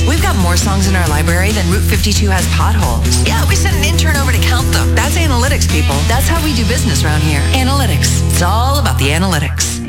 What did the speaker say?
We've got more songs in our library than Route 52 has potholes. Yeah, we sent an intern over to count them. That's analytics, people. That's how we do business around here. Analytics. It's all about the analytics.